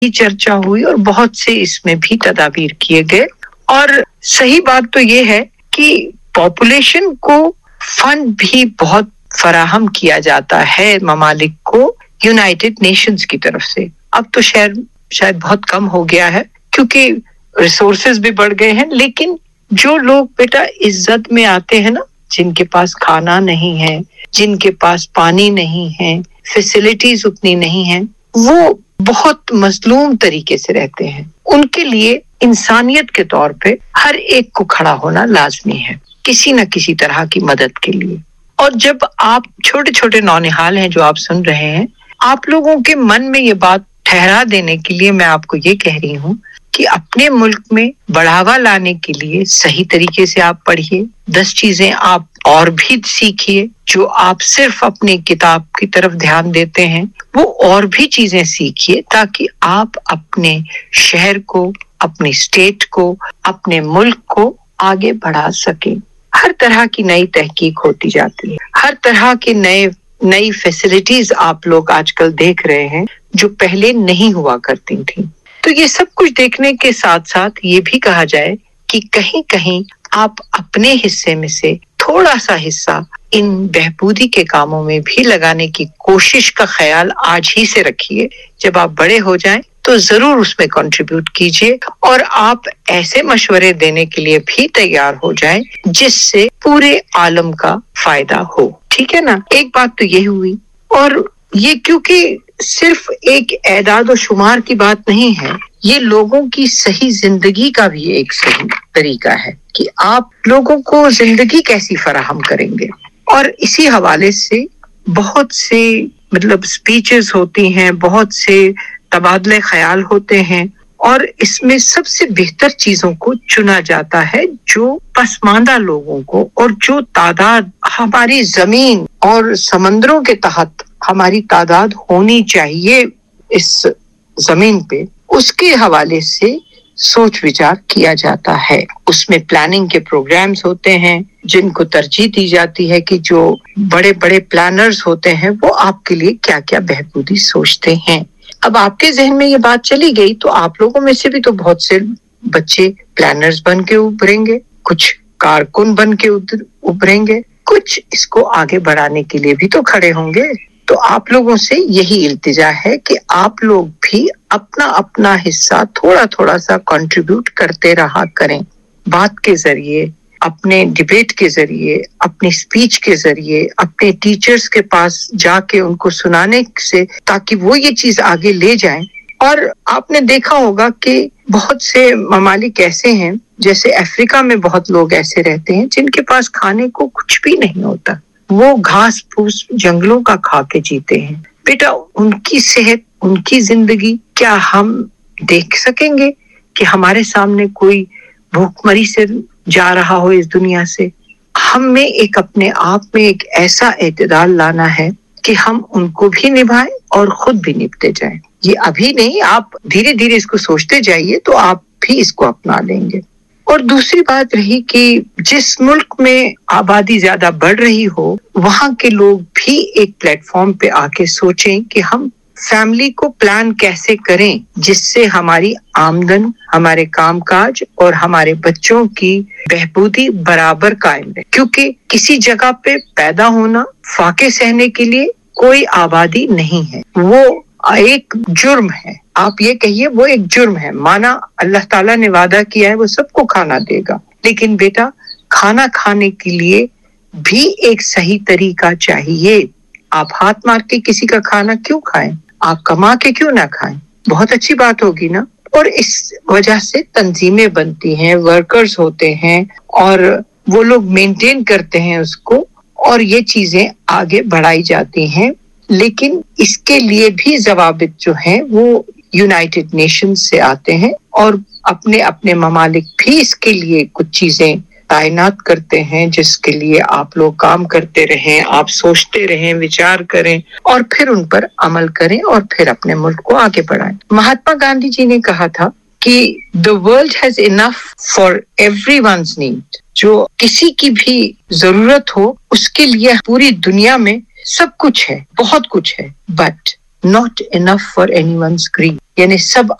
चर्चा हुई और बहुत से इसमें भी तदाबीर किए गए। और सही बात तो ये है कि पॉपुलेशन को फंड भी बहुत फराहम किया जाता है ममालिक को यूनाइटेड नेशंस की तरफ से। अब तो शायद बहुत कम हो गया है क्योंकि रिसोर्सेज भी बढ़ गए हैं, लेकिन जो लोग बेटा इज्जत में आते हैं ना, जिनके पास खाना नहीं है, जिनके पास पानी नहीं है, फैसिलिटीज उतनी नहीं है, वो बहुत मजलूम तरीके से रहते हैं। उनके लिए इंसानियत के तौर पे हर एक को खड़ा होना लाजमी है, किसी न किसी तरह की मदद के लिए। और जब आप छोटे छोटे नौनिहाल हैं जो आप सुन रहे हैं, आप लोगों के मन में ये बात ठहरा देने के लिए मैं आपको ये कह रही हूँ कि अपने मुल्क में बढ़ावा लाने के लिए सही तरीके से आप पढ़िए, 10 चीजें आप और भी सीखिए। जो आप सिर्फ अपनी किताब की तरफ ध्यान देते हैं, वो और भी चीजें सीखिए ताकि आप अपने शहर को, अपनी स्टेट को, अपने मुल्क को आगे बढ़ा सकें। हर तरह की नई तहकीक होती जाती है, हर तरह के नई फैसिलिटीज आप लोग आजकल देख रहे हैं जो पहले नहीं हुआ करती थी। तो ये सब कुछ देखने के साथ साथ ये भी कहा जाए कि कहीं कहीं आप अपने हिस्से में से थोड़ा सा हिस्सा इन बहबूदी के कामों में भी लगाने की कोशिश का ख्याल आज ही से रखिए। जब आप बड़े हो जाएं तो जरूर उसमें कंट्रीब्यूट कीजिए और आप ऐसे मशवरे देने के लिए भी तैयार हो जाएं जिससे पूरे आलम का फायदा हो। ठीक है ना? एक बात तो ये हुई। और ये क्योंकि सिर्फ एक एदाद और शुमार की बात नहीं है, ये लोगों की सही जिंदगी का भी एक सही तरीका है कि आप लोगों को जिंदगी कैसी फराहम करेंगे। और इसी हवाले से बहुत से स्पीचेस होती हैं, बहुत से तबादले ख्याल होते हैं और इसमें सबसे बेहतर चीजों को चुना जाता है जो पसमानदा लोगों को, और जो तादाद हमारी जमीन और समंदरों के तहत हमारी तादाद होनी चाहिए इस जमीन पे, उसके हवाले से सोच विचार किया जाता है। उसमें प्लानिंग के प्रोग्राम्स होते हैं जिनको तरजीह दी जाती है कि जो बड़े बड़े प्लानर्स होते हैं वो आपके लिए क्या क्या बहबूदी सोचते हैं। अब आपके जहन में ये बात चली गई तो आप लोगों में से भी तो बहुत से बच्चे प्लानर्स बन के उभरेंगे, कुछ कारकुन बन के उभरेंगे, कुछ इसको आगे बढ़ाने के लिए भी तो खड़े होंगे। तो आप लोगों से यही इल्तिजा है कि आप लोग भी अपना अपना हिस्सा थोड़ा थोड़ा सा कंट्रीब्यूट करते रहा करें, बात के जरिए, अपने डिबेट के जरिए, अपनी स्पीच के जरिए, अपने टीचर्स के पास जाके उनको सुनाने से, ताकि वो ये चीज आगे ले जाएं। और आपने देखा होगा कि बहुत से ममालिक ऐसे हैं, जैसे अफ्रीका में बहुत लोग ऐसे रहते हैं जिनके पास खाने को कुछ भी नहीं होता, वो घास फूस जंगलों का खा के जीते हैं। बेटा, उनकी सेहत, उनकी जिंदगी क्या हम देख सकेंगे कि हमारे सामने कोई भूखमरी से जा रहा हो इस दुनिया से? हम में एक अपने आप में एक ऐसा एतदाल लाना है कि हम उनको भी निभाएं और खुद भी निपटे जाएं। ये अभी नहीं, आप धीरे धीरे इसको सोचते जाइए तो आप भी इसको अपना लेंगे। और दूसरी बात रही कि जिस मुल्क में आबादी ज्यादा बढ़ रही हो, वहां के लोग भी एक प्लेटफॉर्म पे आके सोचें कि हम फैमिली को प्लान कैसे करें जिससे हमारी आमदन, हमारे कामकाज और हमारे बच्चों की बहबूदी बराबर कायम है। क्योंकि किसी जगह पे पैदा होना फाके सहने के लिए कोई आबादी नहीं है, वो एक जुर्म है। आप ये कहिए वो एक जुर्म है। माना अल्लाह ताला ने वादा किया है वो सबको खाना देगा, लेकिन बेटा खाना खाने के लिए भी एक सही तरीका चाहिए। आप हाथ मार के किसी का खाना क्यों खाएं? आप कमा के क्यों ना खाएं? बहुत अच्छी बात होगी ना। और इस वजह से तंजीमें बनती हैं, वर्कर्स होते हैं और वो लोग मेंटेन करते हैं उसको, और ये चीजें आगे बढ़ाई जाती हैं। लेकिन इसके लिए भी जवाबित जो हैं वो यूनाइटेड नेशंस से आते हैं और अपने अपने ममालिक भी इसके लिए कुछ चीजें तायनात करते हैं जिसके लिए आप लोग काम करते रहें, आप सोचते रहें, विचार करें और फिर उन पर अमल करें और फिर अपने मुल्क को आगे बढ़ाएं। महात्मा गांधी जी ने कहा था कि the world has enough for everyone's need, जो किसी की भी जरूरत हो उसके लिए पूरी दुनिया में सब कुछ है, बहुत कुछ है, but not enough for anyone's grief. यानी सब